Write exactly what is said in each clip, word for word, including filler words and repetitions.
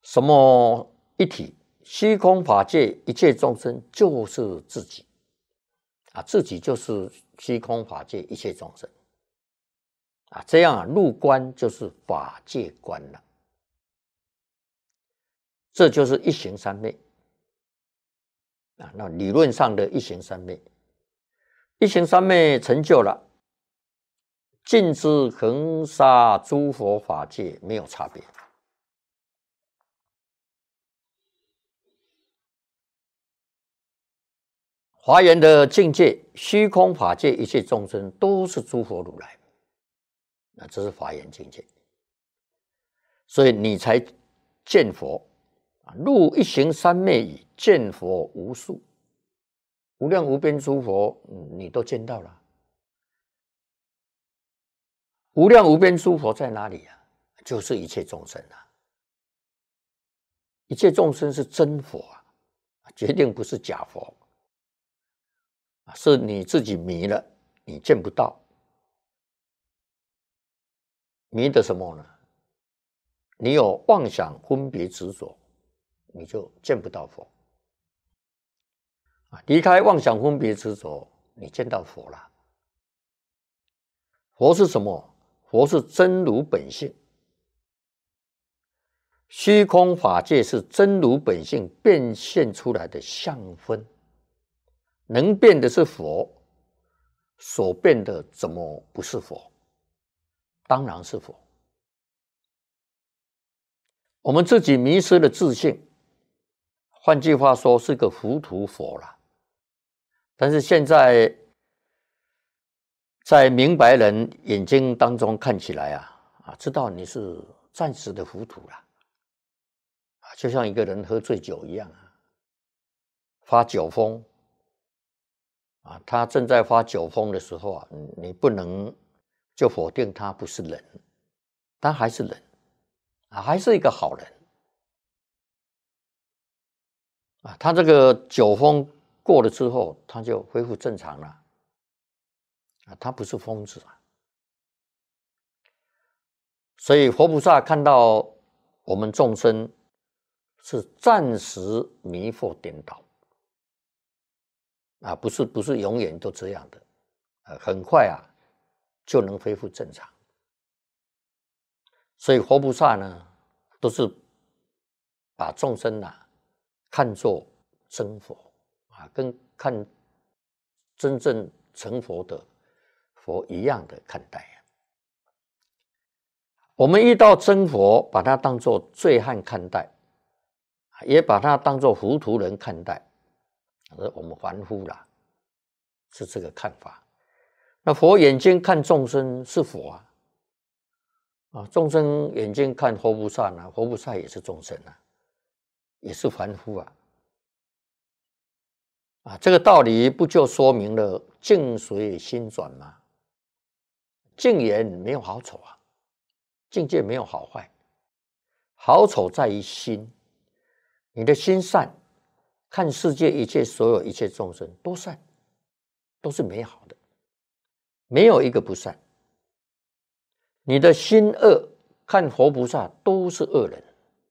什么一体？虚空法界一切众生就是自己啊，自己就是虚空法界一切众生啊，这样啊，入观就是法界观了，这就是一行三昧啊。那理论上的一行三昧，一行三昧成就了，尽知恒沙诸佛法界没有差别。华严的境界，虚空法界一切众生都是诸佛如来，那这是华严境界，所以你才见佛。入一行三昧已，见佛无数，无量无边诸佛，你都见到了。无量无边诸佛在哪里啊？就是一切众生啊。一切众生是真佛啊，决定不是假佛。是你自己迷了，你见不到。迷的什么呢？你有妄想分别执着，你就见不到佛。离开妄想分别执着，你见到佛了。佛是什么？佛是真如本性。虚空法界是真如本性变现出来的相分。能变的是佛，所变的怎么不是佛？当然是佛。我们自己迷失了自信，换句话说是个糊涂佛了。但是现在在明白人眼睛当中看起来啊啊，知道你是暂时的糊涂了啊，就像一个人喝醉酒一样啊，发酒疯。啊，他正在发酒疯的时候啊，你不能就否定他不是人，他还是人啊，还是一个好人啊。他这个酒疯过了之后，他就恢复正常了啊，他不是疯子啊。所以佛菩萨看到我们众生是暂时迷惑颠倒。啊，不是不是永远都这样的，呃，很快啊就能恢复正常。所以佛菩萨呢，都是把众生啊看作真佛啊，跟看真正成佛的佛一样的看待啊。我们遇到真佛，把它当作醉汉看待，也把它当作糊涂人看待。我们凡夫啦，是这个看法。那佛眼睛看众生是佛啊，啊，众生眼睛看佛菩萨呢，佛菩萨也是众生啊，也是凡夫啊，啊，这个道理不就说明了境随心转吗？境缘没有好丑啊，境界没有好坏，好丑在于心，你的心善。看世界一切所有一切众生都善，都是美好的，没有一个不善。你的心恶，看佛菩萨都是恶人，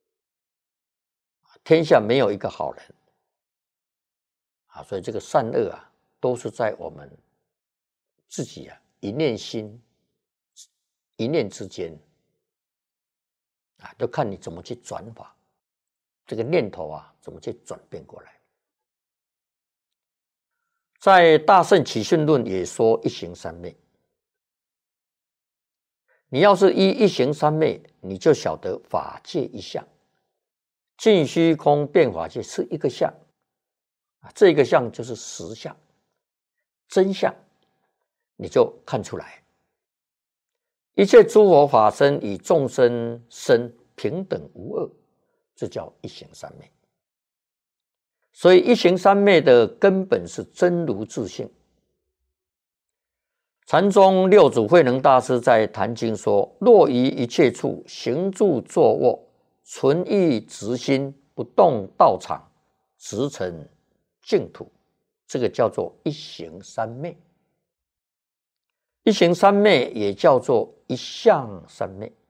天下没有一个好人啊！所以这个善恶啊，都是在我们自己啊一念心一念之间啊，都看你怎么去转法，这个念头啊怎么去转变过来。在《大圣起信论》也说一行三昧。你要是依一行三昧，你就晓得法界一相，尽虚空变法界是一个相，这个相就是实相、真相，你就看出来。一切诸佛法身与众生身平等无二，这叫一行三昧。所以一行三昧的根本是真如自性。禅宗六祖慧能大师在谈经说：若于一切处行住坐卧，存意直心，不动道场，直成净土，这个叫做一行三昧。一行三昧也叫做一相三昧。